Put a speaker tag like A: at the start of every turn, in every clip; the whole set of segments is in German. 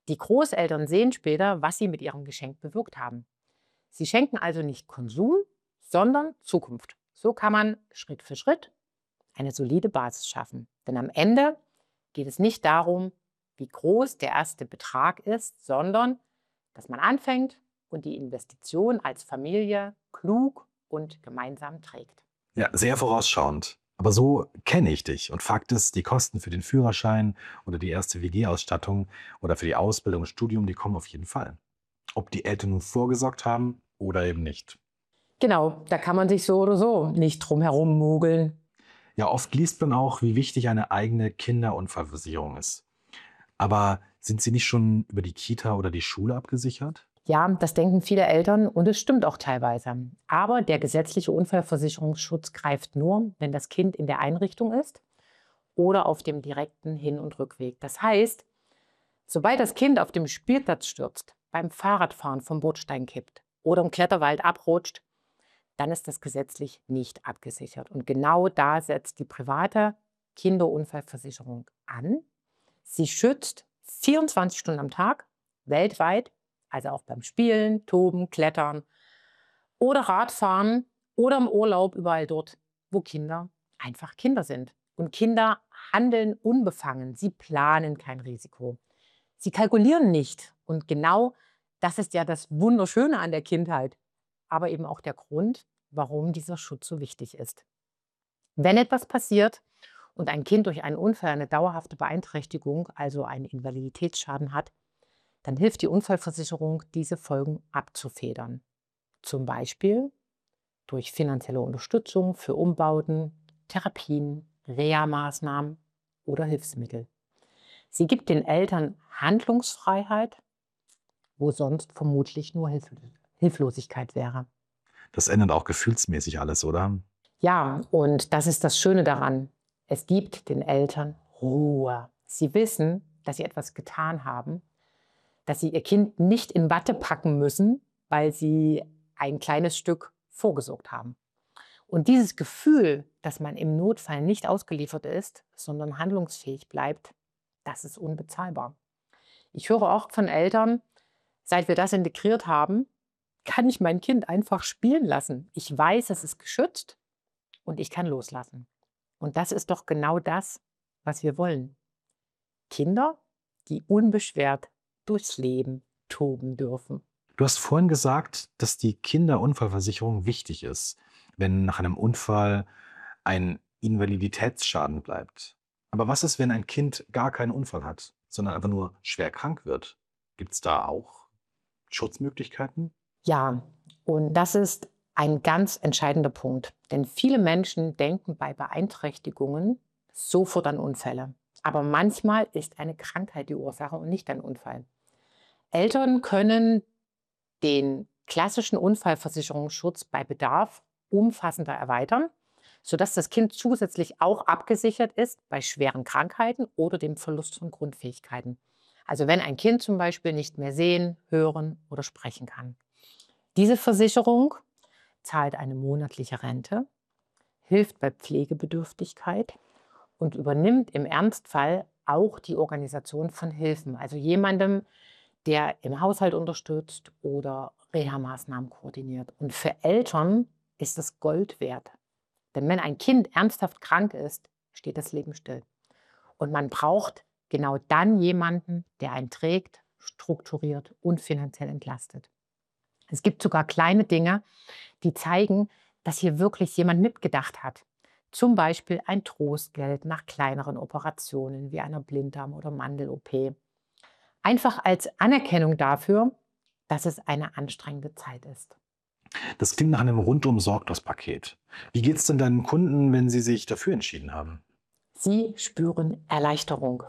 A: Die Großeltern sehen später, was sie mit ihrem Geschenk bewirkt haben. Sie schenken also nicht Konsum, sondern Zukunft. So kann man Schritt für Schritt eine solide Basis schaffen. Denn am Ende geht es nicht darum, wie groß der erste Betrag ist, sondern dass man anfängt und die Investition als Familie klug und gemeinsam trägt.
B: Ja, sehr vorausschauend. Aber so kenne ich dich. Und Fakt ist, die Kosten für den Führerschein oder die erste WG-Ausstattung oder für die Ausbildung und Studium, die kommen auf jeden Fall. Ob die Eltern nun vorgesorgt haben oder eben nicht.
A: Genau, da kann man sich so oder so nicht drum herum mogeln.
B: Ja, oft liest man auch, wie wichtig eine eigene Kinderunfallversicherung ist. Aber sind sie nicht schon über die Kita oder die Schule abgesichert?
A: Ja, das denken viele Eltern und es stimmt auch teilweise. Aber der gesetzliche Unfallversicherungsschutz greift nur, wenn das Kind in der Einrichtung ist oder auf dem direkten Hin- und Rückweg. Das heißt, sobald das Kind auf dem Spielplatz stürzt, beim Fahrradfahren vom Bordstein kippt oder im Kletterwald abrutscht, dann ist das gesetzlich nicht abgesichert. Und genau da setzt die private Kinderunfallversicherung an. Sie schützt 24 Stunden am Tag, weltweit, also auch beim Spielen, Toben, Klettern oder Radfahren oder im Urlaub, überall dort, wo Kinder einfach Kinder sind. Und Kinder handeln unbefangen, sie planen kein Risiko. Sie kalkulieren nicht. Und genau das ist ja das Wunderschöne an der Kindheit, aber eben auch der Grund, warum dieser Schutz so wichtig ist. Wenn etwas passiert und ein Kind durch einen Unfall eine dauerhafte Beeinträchtigung, also einen Invaliditätsschaden hat, dann hilft die Unfallversicherung, diese Folgen abzufedern. Zum Beispiel durch finanzielle Unterstützung für Umbauten, Therapien, Reha-Maßnahmen oder Hilfsmittel. Sie gibt den Eltern Handlungsfreiheit, wo sonst vermutlich nur Hilflosigkeit wäre.
B: Das ändert auch gefühlsmäßig alles, oder?
A: Ja, und das ist das Schöne daran. Es gibt den Eltern Ruhe. Sie wissen, dass sie etwas getan haben, dass sie ihr Kind nicht in Watte packen müssen, weil sie ein kleines Stück vorgesorgt haben. Und dieses Gefühl, dass man im Notfall nicht ausgeliefert ist, sondern handlungsfähig bleibt, das ist unbezahlbar. Ich höre auch von Eltern, seit wir das integriert haben, kann ich mein Kind einfach spielen lassen. Ich weiß, es ist geschützt und ich kann loslassen. Und das ist doch genau das, was wir wollen. Kinder, die unbeschwert durchs Leben toben dürfen.
B: Du hast vorhin gesagt, dass die Kinderunfallversicherung wichtig ist, wenn nach einem Unfall ein Invaliditätsschaden bleibt. Aber was ist, wenn ein Kind gar keinen Unfall hat, sondern einfach nur schwer krank wird? Gibt es da auch Schutzmöglichkeiten?
A: Ja, und das ist ein ganz entscheidender Punkt. Denn viele Menschen denken bei Beeinträchtigungen sofort an Unfälle. Aber manchmal ist eine Krankheit die Ursache und nicht ein Unfall. Eltern können den klassischen Unfallversicherungsschutz bei Bedarf umfassender erweitern, sodass das Kind zusätzlich auch abgesichert ist bei schweren Krankheiten oder dem Verlust von Grundfähigkeiten. Also wenn ein Kind zum Beispiel nicht mehr sehen, hören oder sprechen kann. Diese Versicherung zahlt eine monatliche Rente, hilft bei Pflegebedürftigkeit und übernimmt im Ernstfall auch die Organisation von Hilfen, also jemandem, der im Haushalt unterstützt oder Reha-Maßnahmen koordiniert. Und für Eltern ist das Gold wert. Denn wenn ein Kind ernsthaft krank ist, steht das Leben still. Und man braucht genau dann jemanden, der einen trägt, strukturiert und finanziell entlastet. Es gibt sogar kleine Dinge, die zeigen, dass hier wirklich jemand mitgedacht hat. Zum Beispiel ein Trostgeld nach kleineren Operationen wie einer Blinddarm- oder Mandel-OP. Einfach als Anerkennung dafür, dass es eine anstrengende Zeit ist.
B: Das klingt nach einem rundum sorglos Paket. Wie geht es denn deinen Kunden, wenn sie sich dafür entschieden haben?
A: Sie spüren Erleichterung.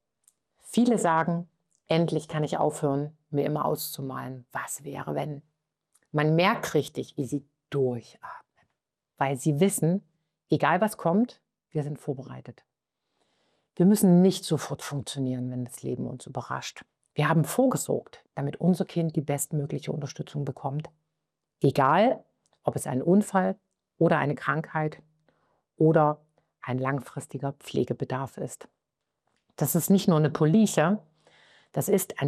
A: Viele sagen, endlich kann ich aufhören, mir immer auszumalen, was wäre, wenn. Man merkt richtig, wie sie durchatmen, weil sie wissen, egal was kommt, wir sind vorbereitet. Wir müssen nicht sofort funktionieren, wenn das Leben uns überrascht. Wir haben vorgesorgt, damit unser Kind die bestmögliche Unterstützung bekommt. Egal, ob es ein Unfall oder eine Krankheit oder ein langfristiger Pflegebedarf ist. Das ist nicht nur eine Police, das ist ein